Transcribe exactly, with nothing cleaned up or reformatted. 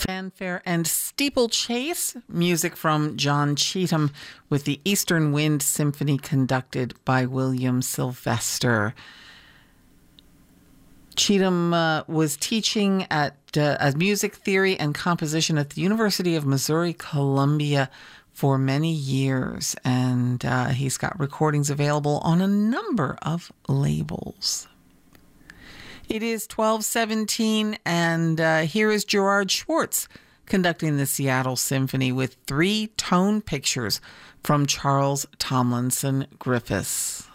Fanfare and Steeplechase, music from John Cheetham with the Eastern Wind Symphony conducted by William Sylvester. Cheetham uh, was teaching at uh, as music theory and composition at the University of Missouri-Columbia for many years, and uh, he's got recordings available on a number of labels. It is twelve seventeen, and uh, here is Gerard Schwartz conducting the Seattle Symphony with three tone pictures from Charles Tomlinson Griffiths.